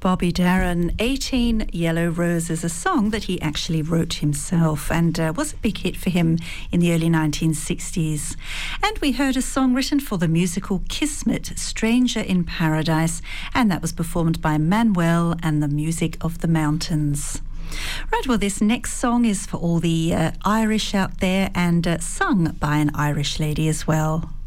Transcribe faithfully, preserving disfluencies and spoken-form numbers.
Bobby Darin, eighteen Yellow Roses, a song that he actually wrote himself and uh, was a big hit for him in the early nineteen sixties. And we heard a song written for the musical Kismet, Stranger in Paradise, and that was performed by Manuel and the Music of the Mountains. Right, well, this next song is for all the uh, Irish out there and uh, sung by an Irish lady as well.